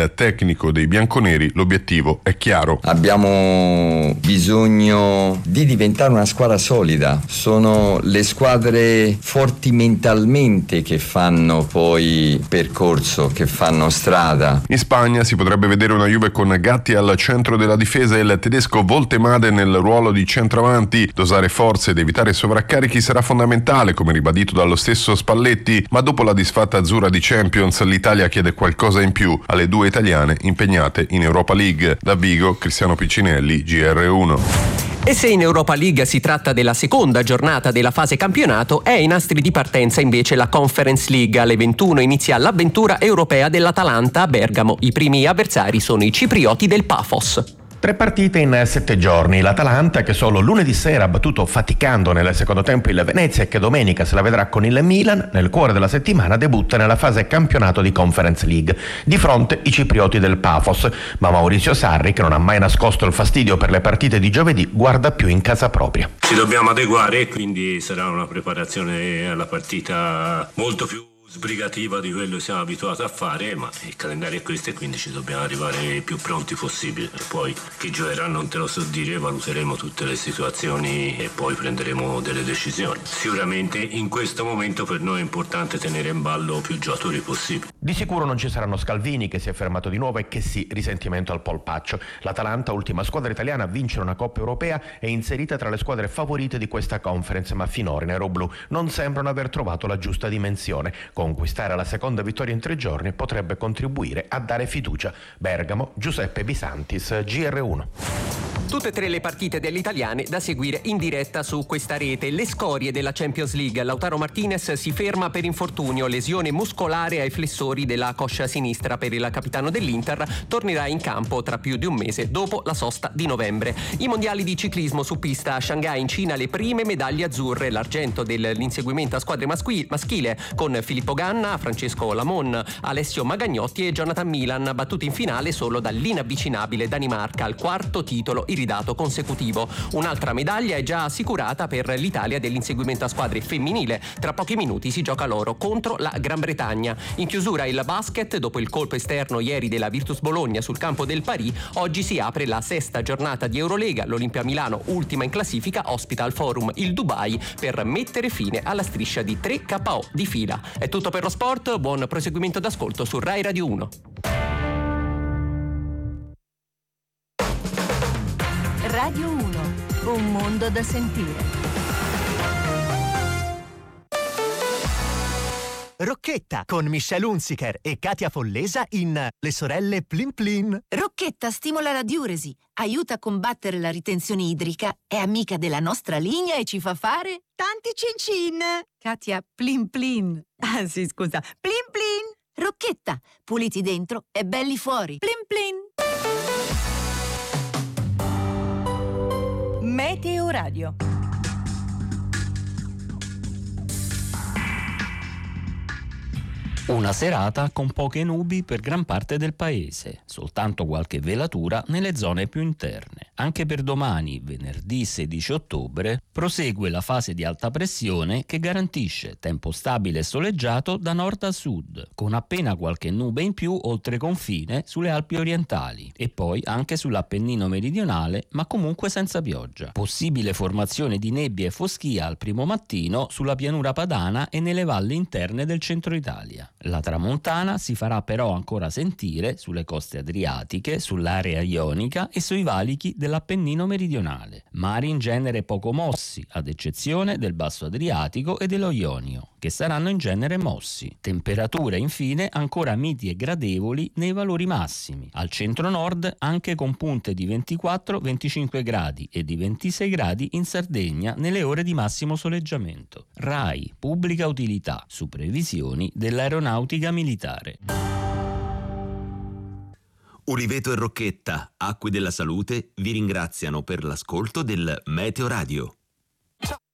il tecnico dei bianconeri, l'obiettivo è chiaro. Abbiamo bisogno di diventare una squadra solida. Sono le squadre forti mentalmente che fanno poi percorso, che fanno strada. In Spagna si potrebbe vedere una Juve con Gatti al centro della difesa e il tedesco Voltemade nel ruolo di centravanti. Dosare forze ed evitare sovraccarichi sarà fondamentale, come ribadito dallo stesso Spalletti, ma dopo la disfatta azzurra di Champions l'Italia chiede qualcosa in più alle due italiane impegnate in Europa League. Da Vigo, Cristiano Piccinelli, GR1. E se in Europa League si tratta della seconda giornata della fase campionato, è ai nastri di partenza invece la Conference League. Alle 21 inizia l'avventura europea dell'Atalanta a Bergamo. I primi avversari sono i ciprioti del Pafos. 3 partite in 7 giorni. L'Atalanta, che solo lunedì sera ha battuto faticando nel secondo tempo il Venezia e che domenica se la vedrà con il Milan, nel cuore della settimana debutta nella fase campionato di Conference League. Di fronte i ciprioti del Pafos, ma Maurizio Sarri, che non ha mai nascosto il fastidio per le partite di giovedì, guarda più in casa propria. Ci dobbiamo adeguare, quindi sarà una preparazione alla partita molto più sbrigativa di quello che siamo abituati a fare, ma il calendario è questo e quindi ci dobbiamo arrivare il più pronti possibile. E poi chi giocherà non te lo so dire, valuteremo tutte le situazioni e poi prenderemo delle decisioni. Sicuramente in questo momento per noi è importante tenere in ballo più giocatori possibili. Di sicuro non ci saranno Scalvini, che si è fermato di nuovo, e che sì, risentimento al polpaccio. L'Atalanta, ultima squadra italiana a vincere una Coppa Europea, è inserita tra le squadre favorite di questa conference, ma finora i neroblù non sembrano aver trovato la giusta dimensione. Conquistare la seconda vittoria in 3 giorni potrebbe contribuire a dare fiducia. Bergamo, Giuseppe Bisantis, GR1. Tutte e 3 le partite delle italiane da seguire in diretta su questa rete. Le scorie della Champions League. Lautaro Martinez si ferma per infortunio, lesione muscolare ai flessori della coscia sinistra per il capitano dell'Inter. Tornerà in campo tra più di un mese dopo la sosta di novembre. I mondiali di ciclismo su pista a Shanghai in Cina, le prime medaglie azzurre, l'argento dell'inseguimento a squadre maschile con Filippo Ganna, Francesco Lamon, Alessio Magagnotti e Jonathan Milan, battuti in finale solo dall'inavvicinabile Danimarca al 4º titolo iridato consecutivo. Un'altra medaglia è già assicurata per l'Italia dell'inseguimento a squadre femminile. Tra pochi minuti si gioca l'oro contro la Gran Bretagna. In chiusura il basket, dopo il colpo esterno ieri della Virtus Bologna sul campo del Paris, oggi si apre la 6ª giornata di Eurolega. L'Olimpia Milano, ultima in classifica, ospita al Forum il Dubai per mettere fine alla striscia di 3 KO di fila. È tutto per lo sport, buon proseguimento d'ascolto su Rai Radio 1. Radio 1, un mondo da sentire. Rocchetta con Michelle Hunziker e Katia Follesa in Le sorelle Plin Plin. Rocchetta stimola la diuresi, aiuta a combattere la ritenzione idrica, è amica della nostra linea e ci fa fare tanti cin-cin. Katia, Plin Plin. Ah sì, scusa, Plin Plin. Rocchetta, puliti dentro e belli fuori. Plin Plin. Meteo Radio. Una serata con poche nubi per gran parte del paese, soltanto qualche velatura nelle zone più interne. Anche per domani, venerdì 16 ottobre, prosegue la fase di alta pressione che garantisce tempo stabile e soleggiato da nord a sud, con appena qualche nube in più oltre confine sulle Alpi orientali e poi anche sull'Appennino meridionale, ma comunque senza pioggia. Possibile formazione di nebbie e foschia al primo mattino sulla pianura padana e nelle valli interne del centro Italia. La tramontana si farà però ancora sentire sulle coste adriatiche, sull'area ionica e sui valichi dell'Appennino meridionale. Mari in genere poco mossi, ad eccezione del basso Adriatico e dello Ionio, che saranno in genere mossi. Temperature infine ancora miti e gradevoli nei valori massimi. Al centro-nord anche con punte di 24-25 gradi e di 26 gradi in Sardegna nelle ore di massimo soleggiamento. RAI, pubblica utilità, su previsioni dell'aeronautica militare. Uliveto e Rocchetta, Acque della Salute, vi ringraziano per l'ascolto del Meteo Radio.